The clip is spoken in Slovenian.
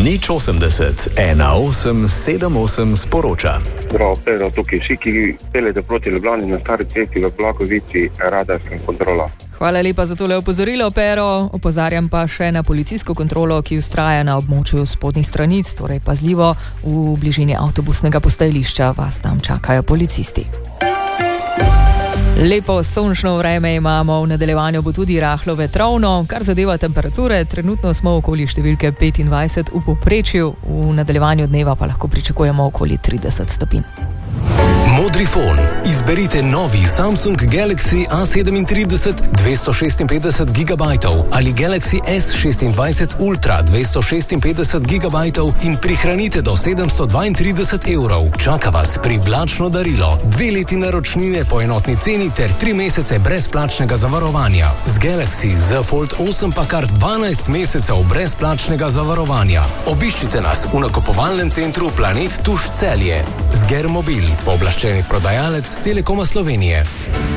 080 1878 sporoča. Zdravo, Pedro, tukaj vsi, ki peljete proti Ljubljani na stari cesti v Blagovici, radarska kontrola. Hvala lepa za tole opozorilo, Pero. Opozarjam pa še na policijsko kontrolo, ki ustraja na območju spodnjih stranic, torej pazljivo v bližini avtobusnega postajališča vas tam čakajo policisti. Lepo sončno vreme imamo, v nadaljevanju bo tudi rahlo vetrovno, kar zadeva temperature. Trenutno smo okoli številke 25 v povprečju, v nadaljevanju dneva pa lahko pričakujemo okoli 30 stopinj. Modrifon. Izberite novi Samsung Galaxy A37 256 GB ali Galaxy S26 Ultra 256 GB in prihranite do 732 €. Čaka vas privlačno darilo, 2 leti naročnine po enotni ceni ter 3 mesece brezplačnega zavarovanja. Z Galaxy Z Fold 8 pa kar 12 mesecev brezplačnega zavarovanja. Obiščite nas v nakupovalnem centru Planet Tuš Celje. Zger Mobil, pooblaščeni prodajalec Telekoma Slovenije.